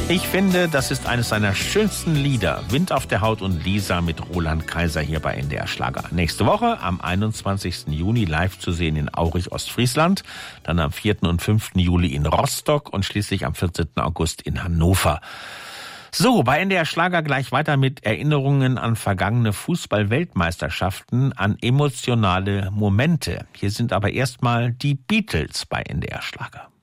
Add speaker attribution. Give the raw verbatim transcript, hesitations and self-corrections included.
Speaker 1: Ich finde, das ist eines seiner schönsten Lieder. Wind auf der Haut und Lisa mit Roland Kaiser hier bei N D R Schlager. Nächste Woche am einundzwanzigsten Juni live zu sehen in Aurich, Ostfriesland. Dann am vierten und fünften Juli in Rostock und schließlich am vierzehnten August in Hannover. So, bei N D R Schlager gleich weiter mit Erinnerungen an vergangene Fußball-Weltmeisterschaften, an emotionale Momente. Hier sind aber erstmal die Beatles bei N D R Schlager.